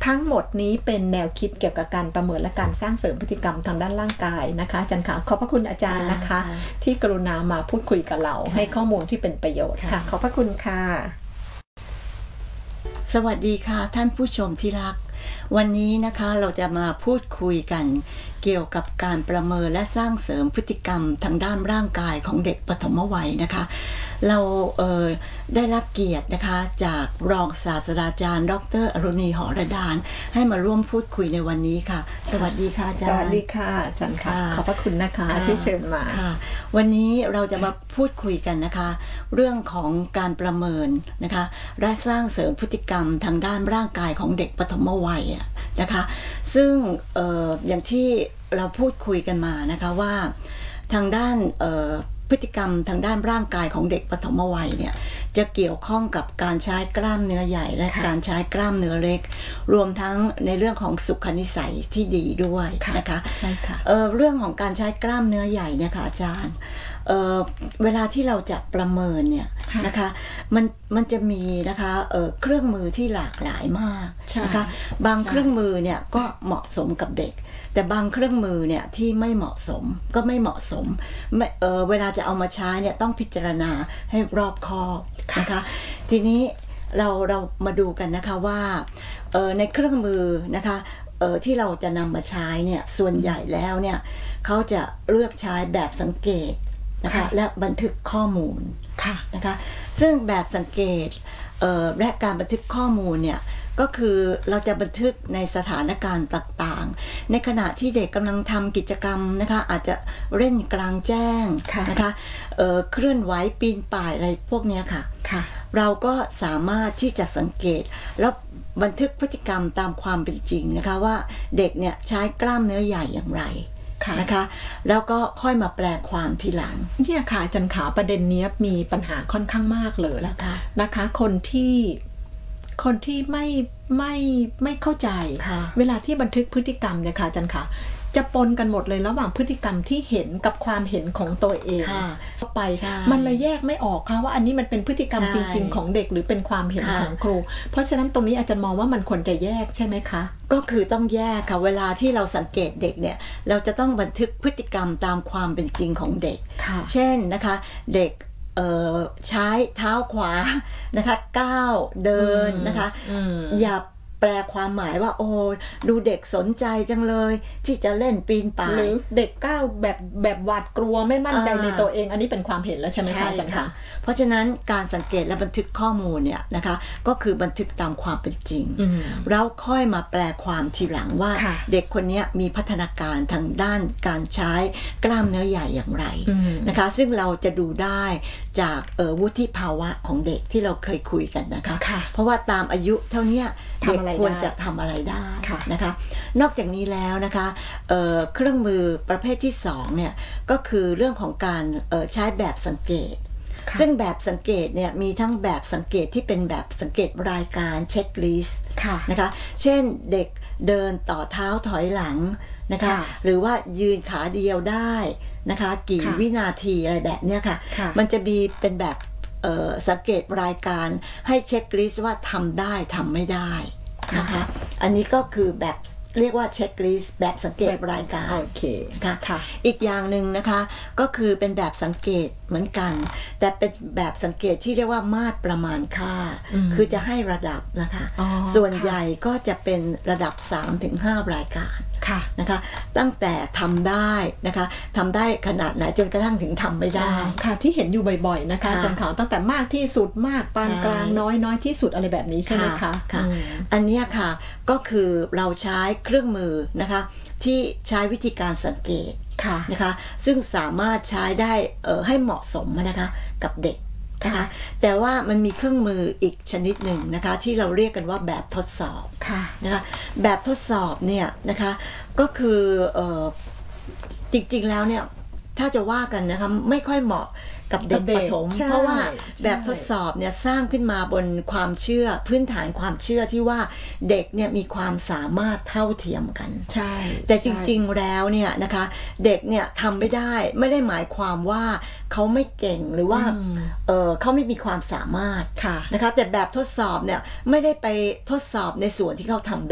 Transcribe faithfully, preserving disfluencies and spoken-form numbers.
ทั้งหมดนี้เป็นแนวคิดเกี่ยวกับการประเมินและการสร้างเสริมพฤติกรรมทางด้านร่างกายนะคะอาจารย์ค่ะขอบพระคุณอาจารย์นะคะที่กรุณามาพูดคุยกับเราให้ข้อมูลที่เป็นประโยชน์ค่ะขอบพระคุณค่ะสวัสดีค่ะท่านผู้ชมที่รักวันนี้นะคะเราจะมาพูดคุยกันเกี่ยวกับการประเมินและสร้างเสริมพฤติกรรมทางด้านร่างกายของเด็กปฐมวัยนะคะเราเอ่อได้รับเกียรตินะคะจากรองศาสตราจารย์ดร.อรุณีหอระดานให้มาร่วมพูดคุยในวันนี้ค่ะสวัสดีค่ะอาจารย์สวัสดีค่ะอาจารย์ค่ะขอบพระคุณนะคะที่เชิญมาวันนี้เราจะมาพูดคุยกันนะคะเรื่องของการประเมินนะคะและสร้างเสริมพฤติกรรมทางด้านร่างกายของเด็กปฐมวัยนะคะซึ่ง เอ่อ อย่างที่เราพูดคุยกันมานะคะว่าทางด้านพฤติกรรมทางด้านร่างกายของเด็กปฐมวัยเนี่ยจะเกี่ยวข้องกับการใช้กล้ามเนื้อใหญ่และการใช้กล้ามเนื้อเล็กรวมทั้งในเรื่องของสุขนิสัยที่ดีด้วยนะคะใช่ค่ะเอ่อ เรื่องของการใช้กล้ามเนื้อใหญ่เนี่ยค่ะอาจารย์เอ่อ เวลาที่เราจะประเมินเนี่ยนะคะมันมันจะมีนะคะเอ่อเครื่องมือที่หลากหลายมากนะคะบางเครื่องมือเนี่ยก็เหมาะสมกับเด็กแต่บางเครื่องมือเนี่ยที่ไม่เหมาะสมก็ไม่เหมาะสมเอ่อเวลาจะเอามาใช้เนี่ยต้องพิจารณาให้รอบคอบนะคะทีนี้เราเรามาดูกันนะคะว่าเอ่อในเครื่องมือนะคะเอ่อที่เราจะนำมาใช้เนี่ยส่วนใหญ่แล้วเนี่ยเขาจะเลือกใช้แบบสังเกตนะคะและบันทึกข้อมูลนะคะซึ่งแบบสังเกตและการบันทึกข้อมูลเนี่ยก็คือเราจะบันทึกในสถานการณ์ต่างๆในขณะที่เด็กกำลังทำกิจกรรมนะคะอาจจะเล่นกลางแจ้งนะคะเอ่อเคลื่อนไหวปีนป่ายอะไรพวกนี้ค่ะเราก็สามารถที่จะสังเกตแล้วบันทึกพฤติกรรมตามความเป็นจริงนะคะว่าเด็กเนี่ยใช้กล้ามเนื้อใหญ่อย่างไรนะคะแล้วก็ค่อยมาแปลความทีหลังเนี่ยค่ะอาจารย์ขาประเด็นนี้มีปัญหาค่อนข้างมากเลยนะคะนะคะคนที่คนที่ไม่ไม่ไม่เข้าใจเวลาที่บันทึกพฤติกรรมเนี่ยค่ะอาจารย์ขาจะปนกันหมดเลยระหว่างพฤติกรรมที่เห็นกับความเห็นของตัวเองไปมันเลยแยกไม่ออกค่ะว่าอันนี้มันเป็นพฤติกรรมจริงๆของเด็กหรือเป็นความเห็นของครูเพราะฉะนั้นตรงนี้อาจารย์มองว่ามันควรจะแยกใช่ไหมคะก็คือต้องแยกค่ะเวลาที่เราสังเกตเด็กเนี่ยเราจะต้องบันทึกพฤติกรรมตามความเป็นจริงของเด็กเช่นนะคะเด็กใช้เท้าขวานะคะก้าวเดินนะคะอย่าแปลความหมายว่าโอ้ดูเด็กสนใจจังเลยที่จะเล่นปีนป่ายหรือเด็กก้าวแบบแบบหวาดกลัวไม่มั่นใจในตัวเองอันนี้เป็นความเห็นแล้วใช่ไหมคะอาจารย์คะเพราะฉะนั้นการสังเกตและบันทึกข้อมูลเนี่ยนะคะก็คือบันทึกตามความเป็นจริงแล้วค่อยมาแปลความทีหลังว่าเด็กคนนี้มีพัฒนาการทางด้านการใช้กล้ามเนื้อใหญ่อย่างไรนะคะซึ่งเราจะดูได้จากวุฒิภาวะของเด็กที่เราเคยคุยกันนะคะเพราะว่าตามอายุเท่านี้เด็กควรจะทำอะไรได้นะคะนอกจากนี้แล้วนะคะเเครื่องมือประเภทที่สองเนี่ยก็คือเรื่องของการใช้แบบสังเกตซึ่งแบบสังเกตเนี่ยมีทั้งแบบสังเกตที่เป็นแบบสังเกตรายการเช็คลิสต์นะคะเช่นเด็กเดินต่อเท้าถอยหลังนะคะหรือว่ายืนขาเดียวได้นะคะกี่วินาทีอะไรแบบนี้ค่ะมันจะมีเป็นแบบสังเกตรายการให้เช็คลิสต์ว่าทำได้ทำไม่ได้นะคะอันนี้ก็คือแบบเรียกว่าเช็คลิสต์แบบสังเกตรายการโอเคค่ะอีกอย่างหนึ่งนะคะก็คือเป็นแบบสังเกตเหมือนกันแต่เป็นแบบสังเกตที่เรียกว่ามาตรประมาณค่าคือจะให้ระดับนะคะส่วนใหญ่ก็จะเป็นระดับ สามถึงห้า รายการนะคะตั้งแต่ทำได้นะคะทำได้ขนาดไหนจนกระทั่งถึงทำไม่ได้ค่ะที่เห็นอยู่บ่อยๆนะคะอาจารย์ขาวตั้งแต่มากที่สุดมากปานกลางน้อยน้อยที่สุดอะไรแบบนี้ใช่ไหมคะค่ะอันนี้ค่ะก็คือเราใช้เครื่องมือนะคะที่ใช้วิธีการสังเกตนะคะซึ่งสามารถใช้ได้ให้เหมาะสมนะคะกับเด็กนะคะแต่ว่ามันมีเครื่องมืออีกชนิดหนึ่งนะคะที่เราเรียกกันว่าแบบทดสอบนะคะแบบทดสอบเนี่ยนะคะก็คือจริงๆแล้วเนี่ยถ้าจะว่ากันนะคะไม่ค่อยเหมาะกับเด็กประถมเพราะว่าแบบทดสอบเนี่ยสร้างขึ้นมาบนความเชื่อพื้นฐานความเชื่อที่ว่าเด็กเนี่ยมีความสามารถเท่าเทียมกันใช่แต่จริงๆแล้วเนี่ยนะคะเด็กเนี่ยทำไม่ได้ไม่ได้หมายความว่าเขาไม่เก่งหรือว่าเออเขาไม่มีความสามารถนะคะแต่แบบทดสอบเนี่ยไม่ได้ไปทดสอบในส่วนที่เขาทำได้